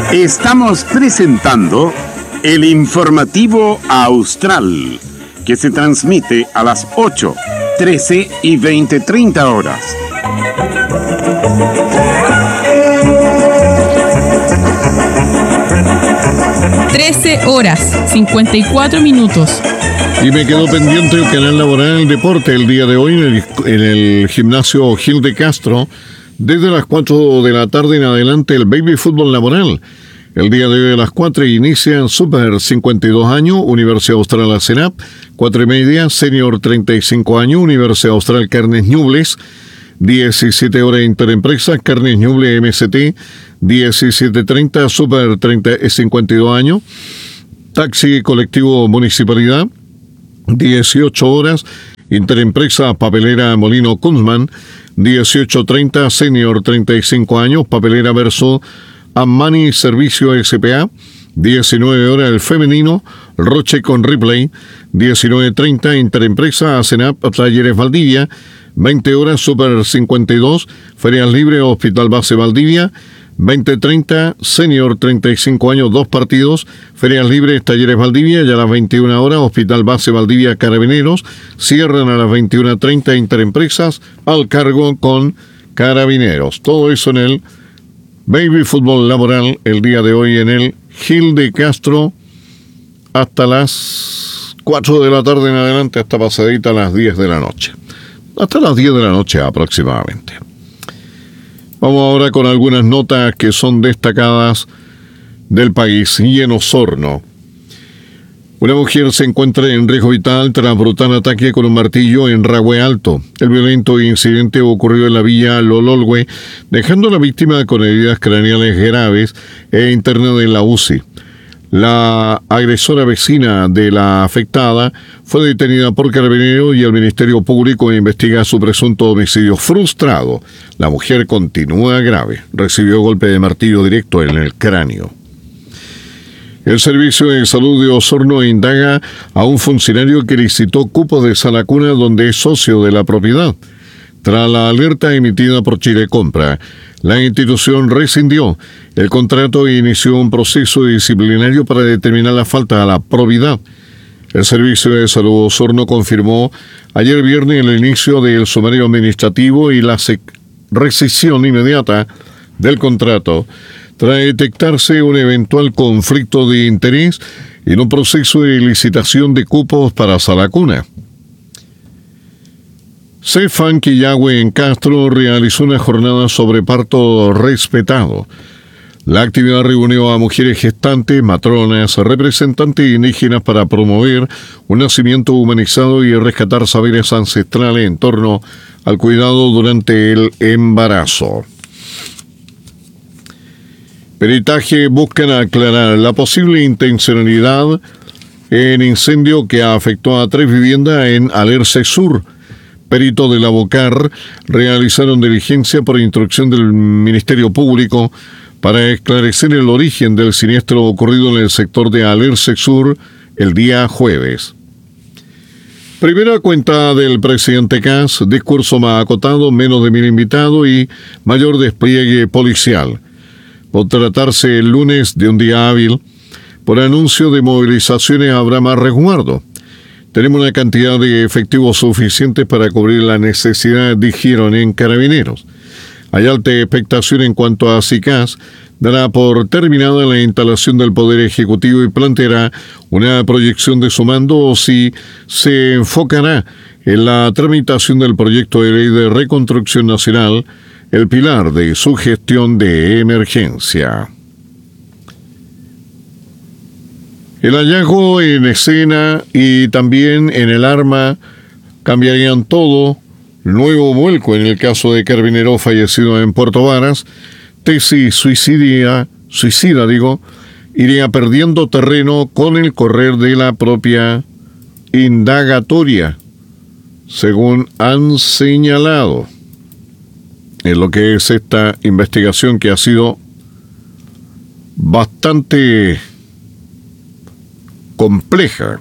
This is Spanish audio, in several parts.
Estamos presentando el informativo Austral, que se transmite a las 8, 13 y 20:30 horas. Horas 54 minutos. Y me quedó pendiente el canal laboral del deporte el día de hoy en el gimnasio Gil de Castro. Desde las 4 de la tarde en adelante el baby fútbol laboral. El día de hoy a las 4 inicia Super 52 años, Universidad Austral ACENAP, 4:30, Senior 35 años, Universidad Austral Carnes Ñubles, 17 horas Interempresa, Carnes Ñuble MST, 17:30, Super 52 años, Taxi Colectivo Municipalidad, 18 horas, Interempresa Papelera Molino Kunzman, 18:30, Senior 35 años, Papelera Verso Ammani Servicio SPA, 19 horas el femenino, Roche con Ripley, 19:30, Interempresa ACENAP Talleres Valdivia, 20 horas Super 52, Ferias Libres Hospital Base Valdivia, 20:30, Senior 35 años, 2 partidos, Ferias Libres Talleres Valdivia, y a las 21 horas Hospital Base Valdivia Carabineros, cierran a las 21:30 Interempresas al cargo con Carabineros. Todo eso en el Baby Fútbol Laboral el día de hoy en el Gil de Castro hasta las 4 de la tarde en adelante, hasta pasadita a las 10 de la noche. Hasta las 10 de la noche aproximadamente. Vamos ahora con algunas notas que son destacadas del país. Y en Osorno, una mujer se encuentra en riesgo vital tras brutal ataque con un martillo en Rahue Alto. El violento incidente ocurrió en la villa Lololwe, dejando a la víctima con heridas craneales graves e internada en la UCI. La agresora vecina de la afectada fue detenida por Carabineros y el Ministerio Público investiga su presunto homicidio frustrado. La mujer continúa grave. Recibió golpe de martillo directo en el cráneo. El Servicio de Salud de Osorno indaga a un funcionario que licitó cupos de sala cuna donde es socio de la propiedad. Tras la alerta emitida por Chile Compra, la institución rescindió el contrato e inició un proceso disciplinario para determinar la falta a la probidad. El Servicio de Salud Osorno confirmó ayer viernes el inicio del sumario administrativo y la rescisión inmediata del contrato, tras detectarse un eventual conflicto de interés en un proceso de licitación de cupos para sala cuna. Cefan Quillahue en Castro realizó una jornada sobre parto respetado. La actividad reunió a mujeres gestantes, matronas, representantes indígenas para promover un nacimiento humanizado y rescatar saberes ancestrales en torno al cuidado durante el embarazo. Peritaje buscan aclarar la posible intencionalidad en incendio que afectó a 3 viviendas en Alerce Sur. Peritos de la BOCAR realizaron diligencia por instrucción del Ministerio Público para esclarecer el origen del siniestro ocurrido en el sector de Alerce Sur el día jueves. Primera cuenta del presidente Kast, discurso más acotado, menos de 1.000 invitados y mayor despliegue policial. Por tratarse el lunes de un día hábil, por anuncio de movilizaciones habrá más resguardo. Tenemos una cantidad de efectivos suficientes para cubrir las necesidades, dijeron en Carabineros. Hay alta expectación en cuanto a SICAS, dará por terminada la instalación del Poder Ejecutivo y planteará una proyección de su mando o si se enfocará en la tramitación del proyecto de ley de reconstrucción nacional, el pilar de su gestión de emergencia. El hallazgo en escena y también en el arma cambiarían todo. Nuevo vuelco en el caso de Carabinero fallecido en Puerto Varas. Tesis suicida, iría perdiendo terreno con el correr de la propia indagatoria, según han señalado en lo que es esta investigación que ha sido bastante compleja.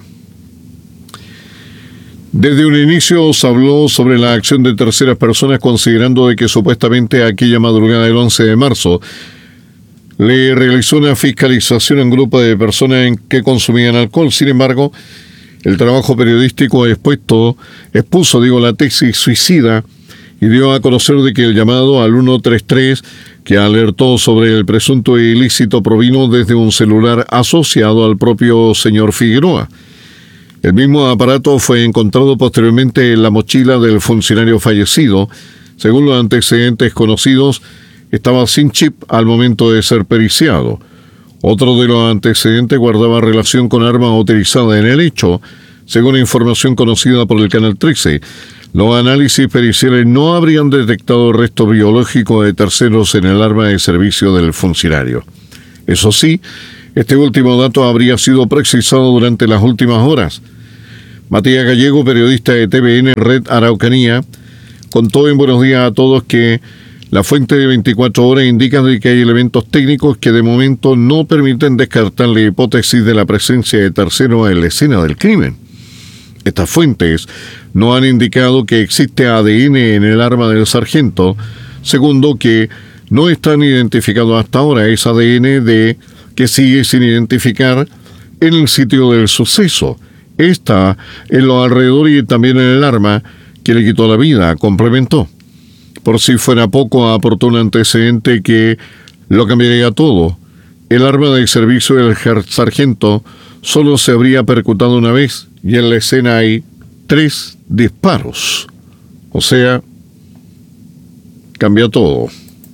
Desde un inicio se habló sobre la acción de terceras personas, considerando de que supuestamente aquella madrugada del 11 de marzo le realizó una fiscalización a un grupo de personas que consumían alcohol. Sin embargo, el trabajo periodístico expuso la tesis suicida y dio a conocer de que el llamado al 133 que alertó sobre el presunto ilícito provino desde un celular asociado al propio señor Figueroa. El mismo aparato fue encontrado posteriormente en la mochila del funcionario fallecido. Según los antecedentes conocidos, estaba sin chip al momento de ser periciado. Otro de los antecedentes guardaba relación con arma utilizada en el hecho, según información conocida por el Canal 13. Los análisis periciales no habrían detectado restos biológicos de terceros en el arma de servicio del funcionario. Eso sí, este último dato habría sido precisado durante las últimas horas. Matías Gallego, periodista de TVN Red Araucanía, contó en Buenos Días a Todos que la fuente de 24 horas indica de que hay elementos técnicos que de momento no permiten descartar la hipótesis de la presencia de terceros en la escena del crimen. Estas fuentes no han indicado que existe ADN en el arma del sargento. Segundo, que no están identificados hasta ahora. Es ADN que sigue sin identificar en el sitio del suceso. Está en los alrededores y también en el arma que le quitó la vida, complementó. Por si fuera poco, aportó un antecedente que lo cambiaría todo. El arma de servicio del sargento solo se habría percutado una vez y en la escena hay 3 disparos. O sea, cambia todo.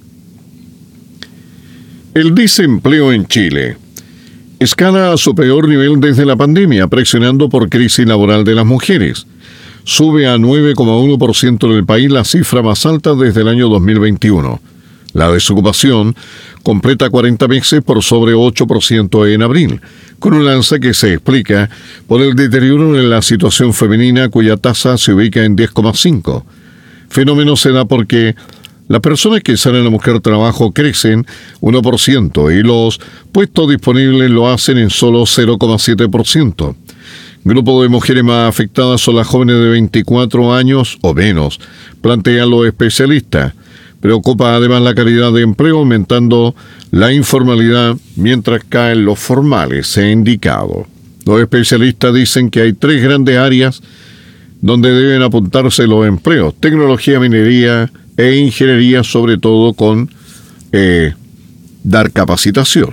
El desempleo en Chile escala a su peor nivel desde la pandemia, presionando por crisis laboral de las mujeres. Sube a 9,1% en el país, la cifra más alta desde el año 2021. La desocupación completa 40 meses por sobre 8% en abril, con un alza que se explica por el deterioro en la situación femenina, cuya tasa se ubica en 10,5%. Fenómeno se da porque las personas que salen a buscar trabajo crecen 1% y los puestos disponibles lo hacen en solo 0,7%. Grupo de mujeres más afectadas son las jóvenes de 24 años o menos, plantean los especialistas. Preocupa además la calidad de empleo, aumentando la informalidad mientras caen los formales, se ha indicado. Los especialistas dicen que hay 3 grandes áreas donde deben apuntarse los empleos: tecnología, minería e ingeniería, sobre todo con dar capacitación.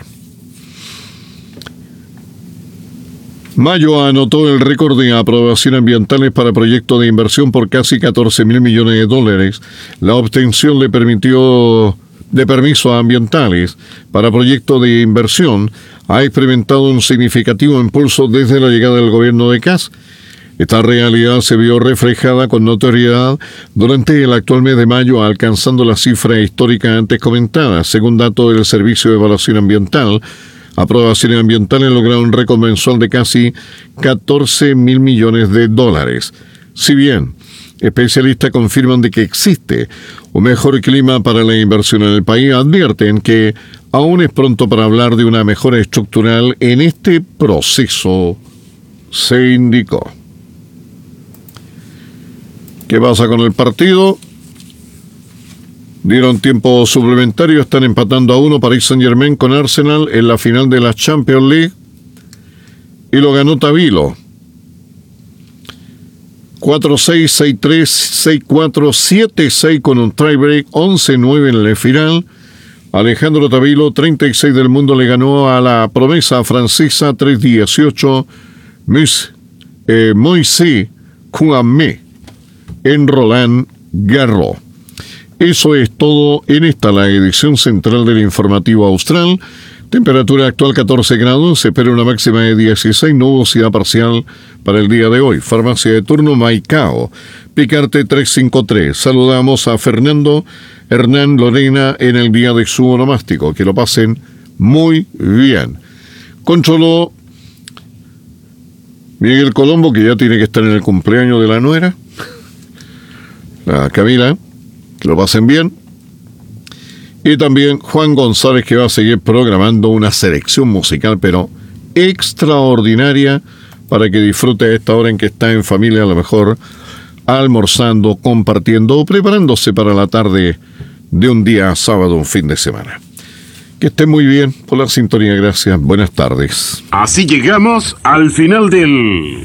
Mayo anotó el récord de aprobación ambientales para proyectos de inversión por casi 14.000 millones de dólares. La obtención le permitió de permisos ambientales para proyectos de inversión ha experimentado un significativo impulso desde la llegada del gobierno de Kast. Esta realidad se vio reflejada con notoriedad durante el actual mes de mayo, alcanzando la cifra histórica antes comentada. Según datos del Servicio de Evaluación Ambiental, aprobaciones ambientales lograron un récord mensual de casi 14.000 millones de dólares. Si bien especialistas confirman de que existe un mejor clima para la inversión en el país, advierten que aún es pronto para hablar de una mejora estructural en este proceso, se indicó. ¿Qué pasa con el partido? Dieron tiempo suplementario, están empatando a 1 Paris Saint-Germain con Arsenal en la final de la Champions League y lo ganó Tavilo. 4-6, 6-3, 6-4, 7-6 con un tiebreak, 11-9 en la final. Alejandro Tavilo, 36 del mundo, le ganó a la promesa francesa 3-18 Moïse Kouamé en Roland Garros. Eso es todo en la edición central del Informativo Austral. Temperatura actual 14 grados, se espera una máxima de 16, nubosidad parcial para el día de hoy. Farmacia de turno Maicao, Picarte 353. Saludamos a Fernando, Hernán, Lorena en el día de su onomástico. Que lo pasen muy bien. Controló Miguel Colombo, que ya tiene que estar en el cumpleaños de la nuera. La Camila, que lo pasen bien. Y también Juan González, que va a seguir programando una selección musical, pero extraordinaria, para que disfrute a esta hora en que está en familia, a lo mejor almorzando, compartiendo o preparándose para la tarde de un día sábado, un fin de semana. Que estén muy bien por la sintonía, gracias. Buenas tardes. Así llegamos al final del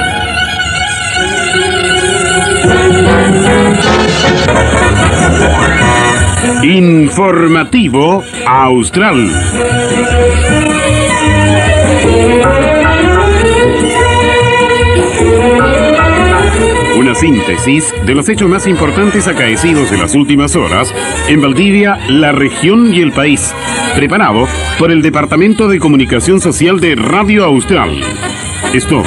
Informativo Austral. Una síntesis de los hechos más importantes acaecidos en las últimas horas en Valdivia, la región y el país. Preparado por el Departamento de Comunicación Social de Radio Austral. Esto